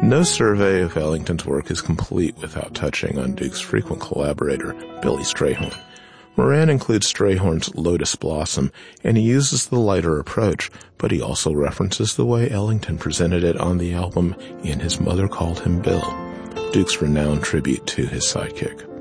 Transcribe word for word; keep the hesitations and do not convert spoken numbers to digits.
No survey of Ellington's work is complete without touching on Duke's frequent collaborator, Billy Strayhorn. Moran includes Strayhorn's Lotus Blossom, and he uses the lighter approach, but he also references the way Ellington presented it on the album in His Mother Called Him Bill, Duke's renowned tribute to his sidekick.